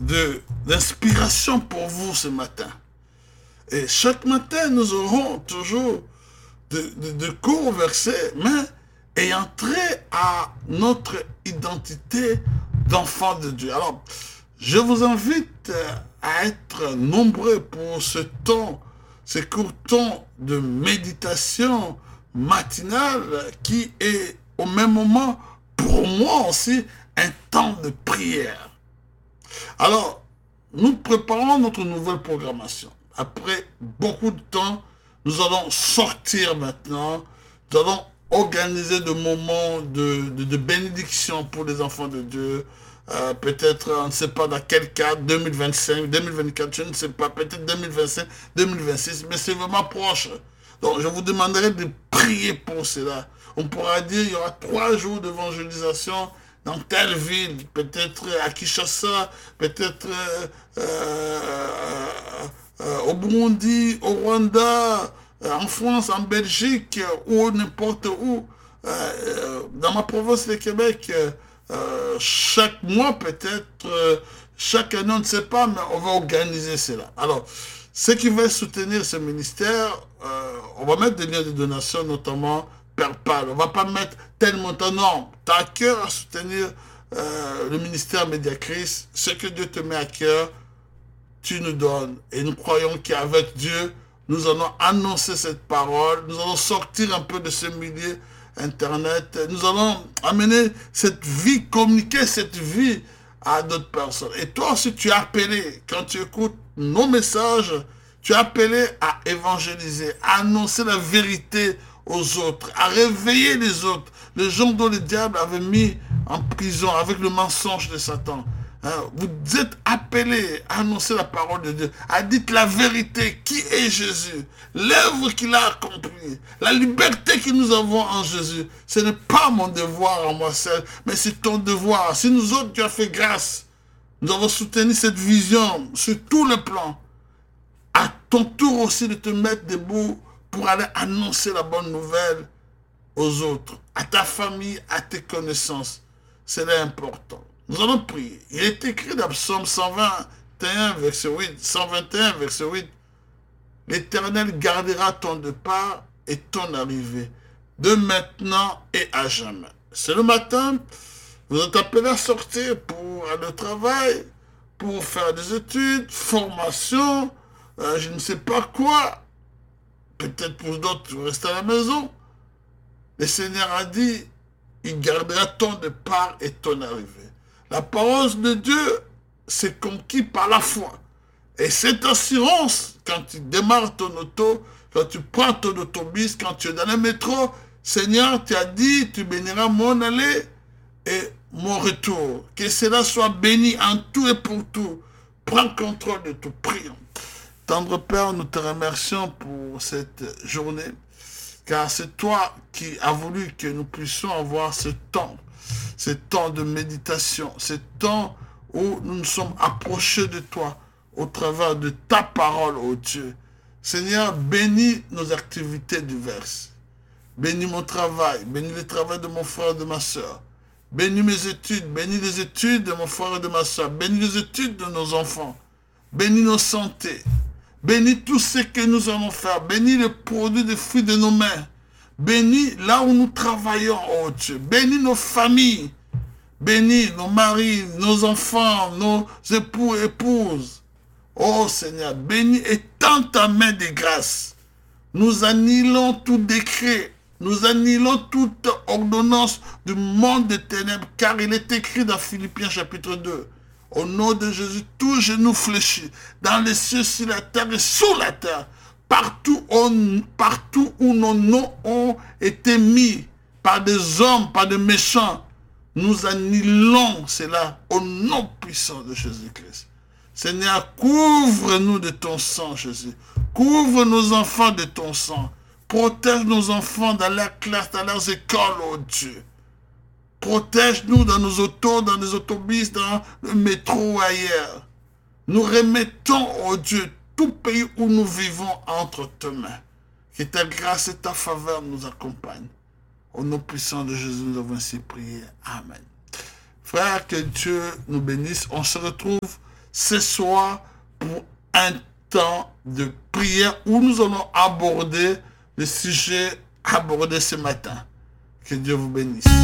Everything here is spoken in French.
d'inspiration pour vous ce matin. Et chaque matin, nous aurons toujours de courts versets, mais ayant trait à notre identité d'enfant de Dieu. Alors, je vous invite à être nombreux pour ce temps, ce court temps de méditation matinale qui est au même moment, pour moi aussi, un temps de prière. Alors, nous préparons notre nouvelle programmation. Après beaucoup de temps, nous allons sortir maintenant, nous allons organiser des moments de bénédiction pour les enfants de Dieu. Peut-être, on ne sait pas dans quel cadre, 2025, 2024, je ne sais pas, peut-être 2025, 2026, mais c'est vraiment proche. Donc, je vous demanderai de prier pour cela. On pourra dire, il y aura 3 jours d'évangélisation dans telle ville, peut-être à Kinshasa, peut-être au Burundi, au Rwanda, en France, en Belgique, ou n'importe où. Dans ma province de Québec, chaque mois peut-être, chaque année, on ne sait pas, mais on va organiser cela. Alors, ceux qui veulent soutenir ce ministère, on va mettre des liens de donation, notamment PayPal. On ne va pas mettre tel montant. Non, tu as à cœur à soutenir le ministère Mediacris. Ce que Dieu te met à cœur, tu nous donnes. Et nous croyons qu'avec Dieu, nous allons annoncer cette parole. Nous allons sortir un peu de ce milieu Internet. Nous allons amener cette vie, communiquer cette vie à d'autres personnes. Et toi aussi, tu es appelé, quand tu écoutes nos messages, tu es appelé à évangéliser, à annoncer la vérité aux autres, à réveiller les autres, les gens dont le diable avait mis en prison avec le mensonge de Satan. Vous êtes appelés à annoncer la parole de Dieu, à dire la vérité, qui est Jésus, l'œuvre qu'il a accomplie, la liberté que nous avons en Jésus. Ce n'est pas mon devoir à moi seul, mais c'est ton devoir. Si nous autres, tu as fait grâce, nous avons soutenu cette vision sur tous les plans. À ton tour aussi de te mettre debout pour aller annoncer la bonne nouvelle aux autres, à ta famille, à tes connaissances. C'est important. Nous allons prier. Il est écrit dans Psaume 121, verset 8, 121, verset 8. L'Éternel gardera ton départ et ton arrivée, de maintenant et à jamais. C'est le matin, vous êtes appelés à sortir pour aller au travail, pour faire des études, formation, je ne sais pas quoi. Peut-être pour d'autres, vous restez à la maison. Le Seigneur a dit, il gardera ton départ et ton arrivée. La parole de Dieu, c'est conquis par la foi. Et cette assurance, quand tu démarres ton auto, quand tu prends ton autobus, quand tu es dans le métro, Seigneur, tu as dit, tu béniras mon aller et mon retour. Que cela soit béni en tout et pour tout. Prends contrôle de tout. Prions. Tendre Père, nous te remercions pour cette journée, car c'est toi qui as voulu que nous puissions avoir ce temps de méditation, ce temps où nous nous sommes approchés de toi au travers de ta parole, ô Dieu. Seigneur, bénis nos activités diverses. Bénis mon travail, bénis le travail de mon frère et de ma soeur. Bénis mes études, bénis les études de mon frère et de ma soeur. Bénis les études de nos enfants. Bénis nos santé. Bénis tout ce que nous allons faire. Bénis les produits des fruits de nos mains. Bénis là où nous travaillons, oh Dieu. Bénis nos familles. Bénis nos maris, nos enfants, nos époux et épouses. Oh Seigneur, bénis et tends ta main de grâce. Nous annihilons tout décret. Nous annihilons toute ordonnance du monde des ténèbres, car il est écrit dans Philippiens chapitre 2. Au nom de Jésus, tout genou fléchi, dans les cieux, sur la terre et sous la terre, partout où nos noms ont été mis par des hommes, par des méchants, nous annihilons cela au nom puissant de Jésus-Christ. Seigneur, couvre-nous de ton sang, Jésus. Couvre nos enfants de ton sang. Protège nos enfants dans leurs classes, dans leurs écoles, oh Dieu. Protège-nous dans nos autos, dans les autobus, dans le métro ou ailleurs. Nous remettons, oh Dieu, tout pays où nous vivons entre tes mains. Que ta grâce et ta faveur nous accompagnent. Au nom puissant de Jésus, nous avons ainsi prié. Amen. Frères, que Dieu nous bénisse. On se retrouve ce soir pour un temps de prière où nous allons aborder le sujet abordé ce matin. Que Dieu vous bénisse.